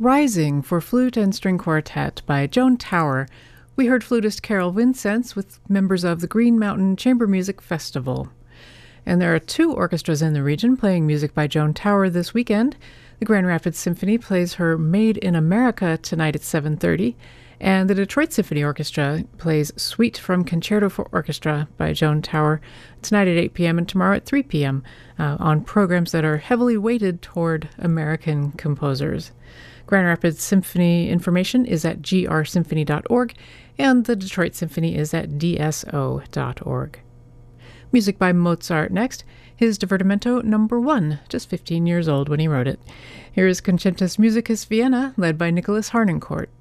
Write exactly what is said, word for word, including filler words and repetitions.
Rising for Flute and String Quartet by Joan Tower. We heard flutist Carol Vincenz with members of the Green Mountain Chamber Music Festival. And there are two orchestras in the region playing music by Joan Tower this weekend. The Grand Rapids Symphony plays her Made in America tonight at seven thirty, and the Detroit Symphony Orchestra plays Suite from Concerto for Orchestra by Joan Tower tonight at eight p.m. and tomorrow at three p.m. Uh, on programs that are heavily weighted toward American composers. Grand Rapids Symphony information is at g r symphony dot org, and the Detroit Symphony is at d s o dot org. Music by Mozart next, his Divertimento number one, just fifteen years old when he wrote it. Here is Concentus Musicus Vienna, led by Nicholas Harnoncourt.